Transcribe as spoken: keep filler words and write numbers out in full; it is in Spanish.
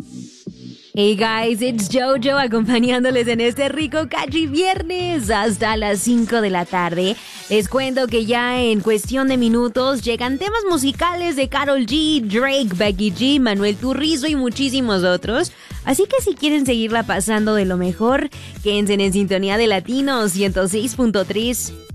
Hey guys, it's Jojo acompañándoles en este rico cachi viernes hasta las cinco de la tarde. Les cuento que ya en cuestión de minutos llegan temas musicales de Karol G, Drake, Becky G, Manuel Turizo y muchísimos otros. Así que si quieren seguirla pasando de lo mejor, quédense en sintonía de Latino ciento seis punto tres.